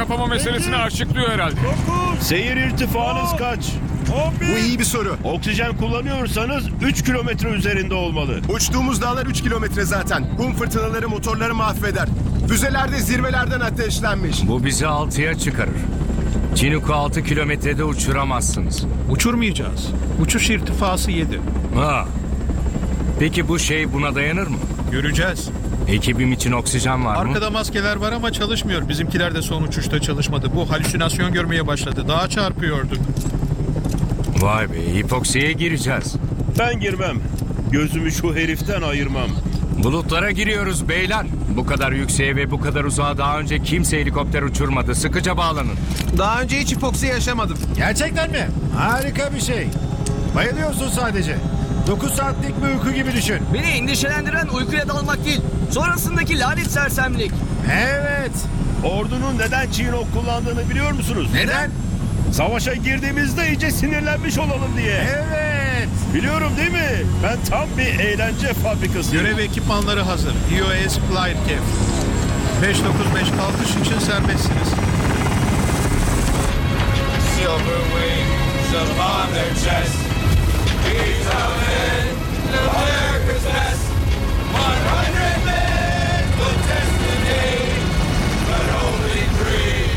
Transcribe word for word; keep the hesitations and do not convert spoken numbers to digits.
yapama meselesini açıklıyor herhalde. Seyir irtifanız kaç? Bu iyi bir soru. Oksijen kullanıyorsanız üç kilometre üzerinde olmalı. Uçtuğumuz dağlar üç kilometre zaten. Kum fırtınaları motorları mahveder. Füzeler de zirvelerden ateşlenmiş. Bu bizi altıya çıkarır. Çinuk'u altı kilometrede uçuramazsınız. Uçurmayacağız. Uçuş irtifası yedi. Ha. Peki bu şey buna dayanır mı? Göreceğiz. Ekibim için oksijen var mı? Arkada maskeler var ama çalışmıyor. Bizimkiler de son uçuşta çalışmadı. Bu halüsinasyon görmeye başladı. Daha çarpıyorduk. Vay be, hipoksiye gireceğiz. Ben girmem. Gözümü şu heriften ayırmam. Bulutlara giriyoruz beyler. Bu kadar yükseğe ve bu kadar uzağa daha önce kimse helikopter uçurmadı. Sıkıca bağlanın. Daha önce hiç hipoksi yaşamadım. Gerçekten mi? Harika bir şey. Bayılıyorsun sadece. dokuz saatlik bir uyku gibi düşün. Beni endişelendiren uykuya dalmak değil, sonrasındaki lanet sersemlik. Evet. Ordunun neden Chinook kullandığını biliyor musunuz? Neden? Savaşa girdiğimizde iyice sinirlenmiş olalım diye. Evet. Biliyorum değil mi? Ben tam bir eğlence fabrikasıyım. Görev ekipmanları hazır. E O S Flycap. beş dokuz beş kalkış için serbestsiniz. Silver wings upon their chest. He's a man,